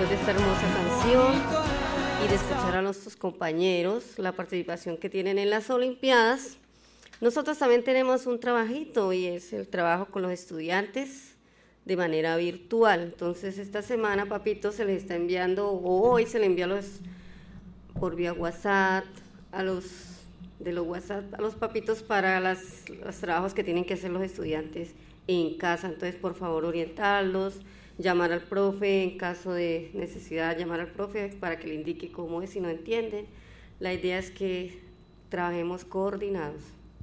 después de esta hermosa canción y de escuchar a nuestros compañeros, la participación que tienen en las Olimpiadas, nosotros también tenemos un trabajito y es el trabajo con los estudiantes de manera virtual. Entonces esta semana, papito, se les está enviando, o hoy se le envía por vía WhatsApp a los papitos para los trabajos que tienen que hacer los estudiantes en casa. Entonces, por favor, orientarlos, llamar al profe en caso de necesidad, llamar al profe para que le indique cómo es si no entienden. La idea es que trabajemos coordinados.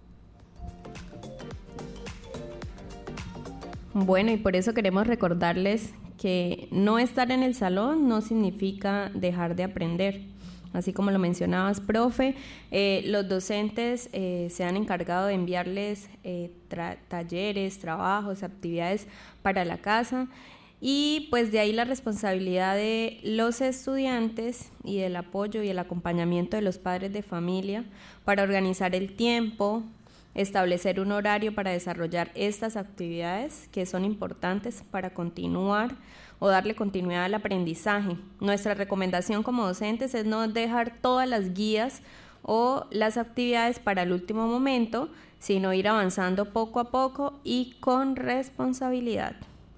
Bueno, y por eso queremos recordarles que no estar en el salón no significa dejar de aprender. Así como lo mencionabas, profe, los docentes se han encargado de enviarles talleres, trabajos, actividades para la casa, y pues de ahí la responsabilidad de los estudiantes y del apoyo y el acompañamiento de los padres de familia para organizar el tiempo, establecer un horario para desarrollar estas actividades que son importantes para continuar o darle continuidad al aprendizaje. Nuestra recomendación como docentes es no dejar todas las guías o las actividades para el último momento, sino ir avanzando poco a poco y con responsabilidad.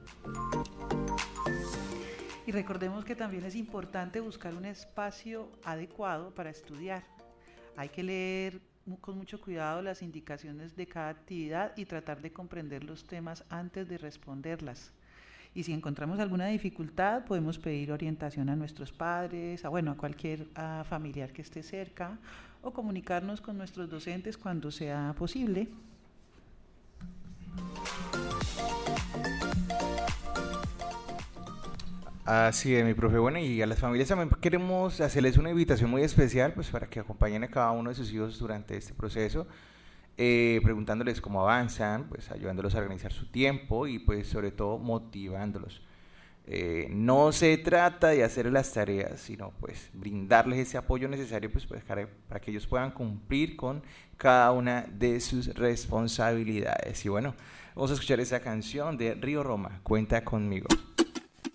Y recordemos que también es importante buscar un espacio adecuado para estudiar. Hay que leer con mucho cuidado las indicaciones de cada actividad y tratar de comprender los temas antes de responderlas. Y si encontramos alguna dificultad, podemos pedir orientación a nuestros padres, a cualquier familiar que esté cerca, o comunicarnos con nuestros docentes cuando sea posible. Así es, mi profe. Bueno, y a las familias también queremos hacerles una invitación muy especial, pues para que acompañen a cada uno de sus hijos durante este proceso, preguntándoles cómo avanzan, pues ayudándolos a organizar su tiempo y pues sobre todo motivándolos. No se trata de hacer las tareas, sino pues brindarles ese apoyo necesario pues para que ellos puedan cumplir con cada una de sus responsabilidades. Y bueno, vamos a escuchar esa canción de Río Roma, Cuenta conmigo.